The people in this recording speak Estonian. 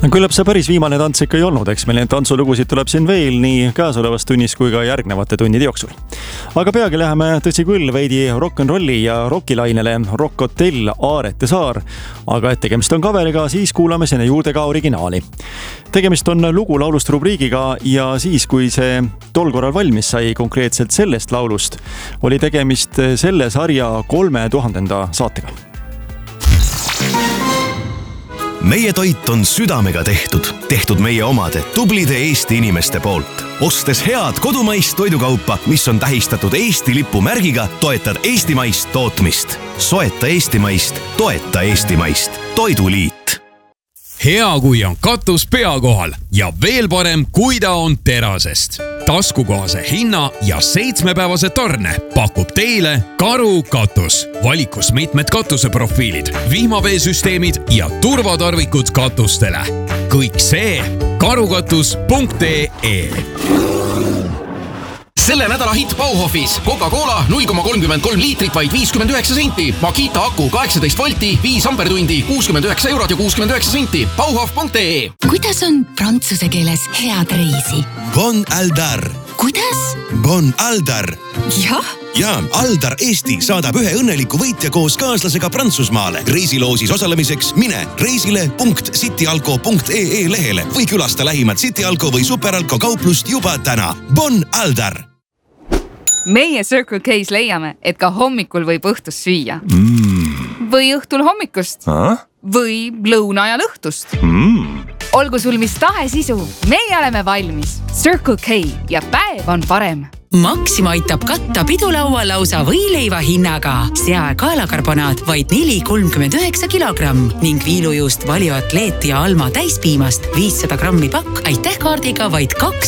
Küllap see päris viimane tants ikka ei olnud, eks meil neid tantsulugusid tuleb siin veel nii käesolevas tunnis kui ka järgnevate tunnide jooksul. Aga peagi läheme tõsi küll veidi rock'n'rolli ja rockilainele Rock Hotel Aarete Saar, aga et tegemist on kaveriga, siis kuulame sinna juurde ka originaali. Tegemist on lugu laulust rubriigiga ja siis, kui see tol korral valmis sai konkreetselt sellest laulust, oli tegemist selle sarja 3000. saatega. Meie toit on südamega tehtud meie omade tublide Eesti inimeste poolt. Ostes head kodumaist toidukaupa, mis on tähistatud Eesti lipu märgiga, toetad eestimaist tootmist. Soeta eestimaist, toeta eestimaist. Toiduliit. Hea, kui on katus pea kohal ja veel parem, kui ta on terasest. Taskukohase hinna ja 7-päevase tarne pakub teile Karu katus. Valikus mitmed katuseprofiilid, vihmaveesüsteemid ja turvatarvikud katustele. Kõik see karukatus.ee. Selle nädala hitt Bauhofis. Coca-Cola 0,33 liitrit vaid 59 senti. Makita aku 18 volti, 5 ampertundi, 69 eurot ja 69 senti. Bauhof.ee. Kuidas on prantsuse keeles head reisi? Bon Aldar. Kuidas? Bon Aldar. Jah? Ja Aldar Eesti saadab ühe õnneliku võitja koos kaaslasega Prantsusmaale. Reisiloosis osalemiseks mine reisile.cityalko.ee lehele või külasta lähimat Cityalko või Superalko kauplust juba täna. Bon Aldar! Meie Circle K's leiame, et ka hommikul võib õhtust süüa. Või õhtul hommikust. Või lõuna ja õhtust. Olgu sul mis tahes isu, meie oleme valmis. Circle K ja päev on parem. Maxima aitab katta pidulaua lausa võileiva hinnaga. Sea kaalakarbonaat vaid 4,39 kilogramm ning viilujuust Valio Atleet ja Alma täispiimast 500 grammi pakk. Aitäh kaardiga vaid 2